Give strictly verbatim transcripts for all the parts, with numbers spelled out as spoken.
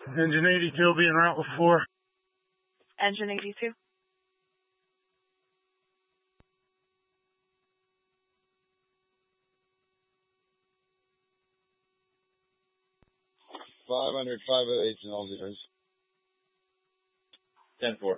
Engine eighty-two will be en route with four. Engine eighty-two. five hundred, five oh eight and all zeros. ten four.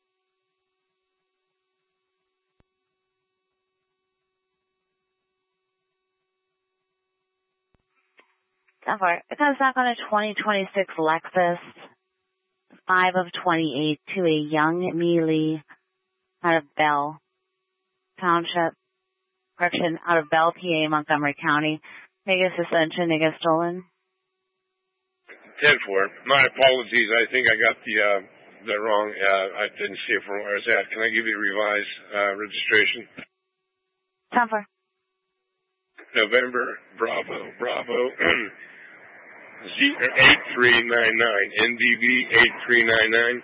ten four. It comes back on a twenty twenty-six Lexus, five of twenty-eight, to a young Mealy out of Bell Township, correction, out of Bell, P A, Montgomery County. Nigga suspension, nigga stolen. ten four. My apologies. I think I got the uh, the wrong. Uh, I didn't see it from where it's at. Can I give you the revised uh, registration? ten four. November Bravo Bravo eight three nine nine N D V eight three nine nine.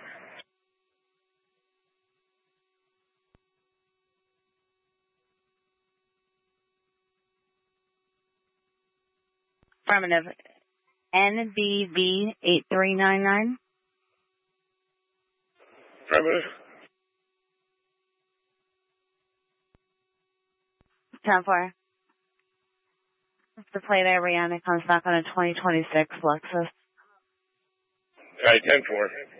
Affirmative. N B V eight three nine nine. Affirmative. ten four. It's the plate I ran. It comes back on a twenty twenty-six Lexus. All right, ten four.